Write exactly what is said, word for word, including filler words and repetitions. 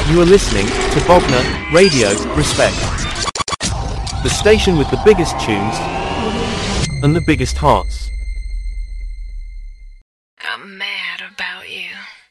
You are listening to Bogner Radio Respect. The station with the biggest tunes and the biggest hearts. I'm mad about you.